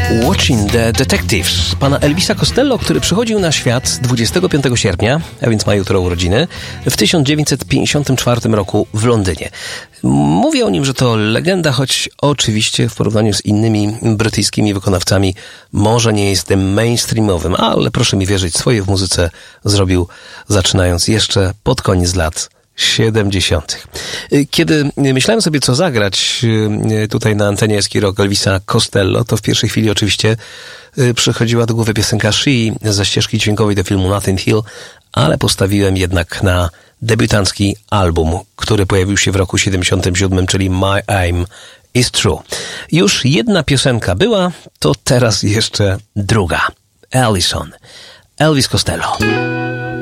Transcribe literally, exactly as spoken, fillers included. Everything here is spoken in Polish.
Watching the Detectives pana Elvisa Costello, który przychodził na świat dwudziestego piątego sierpnia, a więc ma jutro urodziny, w tysiąc dziewięćset pięćdziesiątym czwartym roku w Londynie. Mówię o nim, że to legenda, choć oczywiście w porównaniu z innymi brytyjskimi wykonawcami może nie jest tym mainstreamowym, ale proszę mi wierzyć, swoje w muzyce zrobił zaczynając jeszcze pod koniec lat siedemdziesiątych. Kiedy myślałem sobie, co zagrać tutaj na antenie Eski Rock Elvisa Costello, to w pierwszej chwili oczywiście przychodziła do głowy piosenka She ze ścieżki dźwiękowej do filmu Notting Hill, ale postawiłem jednak na debiutancki album, który pojawił się w roku siedemdziesiątym siódmym, czyli My Aim is True. Już jedna piosenka była, to teraz jeszcze druga. Allison. Elvis Costello.